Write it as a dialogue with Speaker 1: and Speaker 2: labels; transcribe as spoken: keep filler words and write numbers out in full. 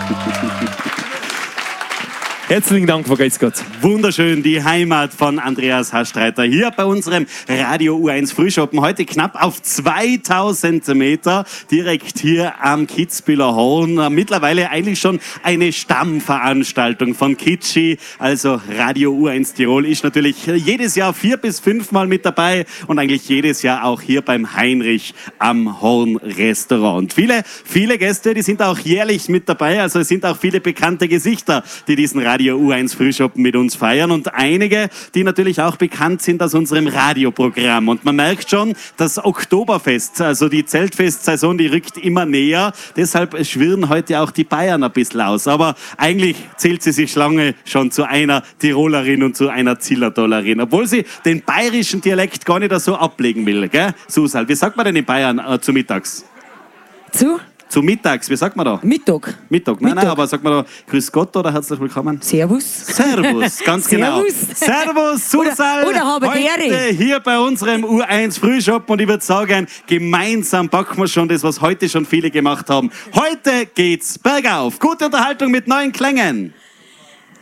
Speaker 1: Herzlichen Dank, Frau Grüß-Gott.
Speaker 2: Wunderschön, die Heimat von Andreas Hastreiter hier bei unserem Radio U eins Frühschoppen. Heute knapp auf zweitausend Meter, direkt hier am Kitzbüheler Horn. Mittlerweile eigentlich schon eine Stammveranstaltung von Kitschi. Also Radio U eins Tirol ist natürlich jedes Jahr vier bis fünfmal mit dabei und eigentlich jedes Jahr auch hier beim Heinrich am Horn Restaurant. Und viele, viele Gäste, die sind auch jährlich mit dabei. Also es sind auch viele bekannte Gesichter, die diesen Radio U eins Frühschoppen mit uns feiern und einige, die natürlich auch bekannt sind aus unserem Radioprogramm. Und man merkt schon, das Oktoberfest, also die Zeltfestsaison, die rückt immer näher. Deshalb schwirren heute auch die Bayern ein bisschen aus. Aber eigentlich zählt sie sich lange schon zu einer Tirolerin und zu einer Zillertalerin. Obwohl sie den bayerischen Dialekt gar nicht so ablegen will. Gell? Susal, wie sagt man denn in Bayern äh, zu mittags?
Speaker 3: Zu?
Speaker 2: Zu mittags, wie sagt man da?
Speaker 3: Mittag.
Speaker 2: Mittag, nein,
Speaker 3: Mittag.
Speaker 2: nein, aber sagt man da Grüß Gott oder herzlich willkommen?
Speaker 3: Servus.
Speaker 2: Servus, ganz genau.
Speaker 3: Servus.
Speaker 2: Servus, Susal.
Speaker 3: Oder- oder habe
Speaker 2: heute
Speaker 3: Ehre.
Speaker 2: hier bei unserem U eins Frühschoppen und ich würde sagen, gemeinsam packen wir schon das, was heute schon viele gemacht haben. Heute geht's bergauf. Gute Unterhaltung mit neuen Klängen.